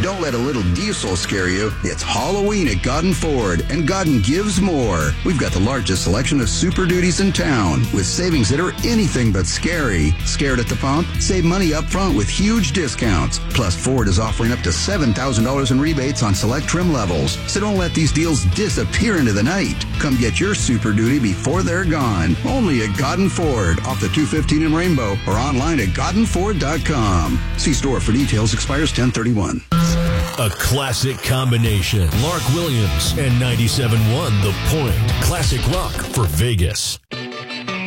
Don't let a little diesel scare you. It's Halloween at Godden Ford, and Godden gives more. We've got the largest selection of Super Duties in town, with savings that are anything but scary. Scared at the pump? Save money up front with huge discounts. Plus, Ford is offering up to $7,000 in rebates on select trim levels. So don't let these deals disappear into the night. Come get your Super Duty before they're gone. Only at Godden Ford, off the 215 in Rainbow, or online at GoddenFord.com. See store for details. Expires 10/31. A classic combination. Lark Williams and 97.1 The Point. Classic rock for Vegas.